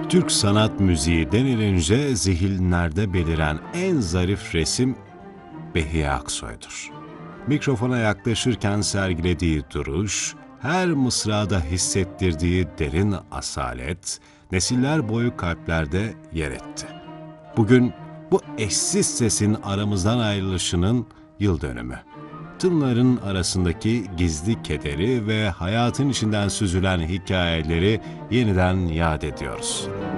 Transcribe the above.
Türk sanat müziği denilince zihinlerde beliren en zarif resim Behiye Aksoy'dur. Mikrofona yaklaşırken sergilediği duruş, her mısrada hissettirdiği derin asalet, nesiller boyu kalplerde yer etti. Bugün bu eşsiz sesin aramızdan ayrılışının yıl dönümü. Tınların arasındaki gizli kederi ve hayatın içinden süzülen hikayeleri yeniden yad ediyoruz.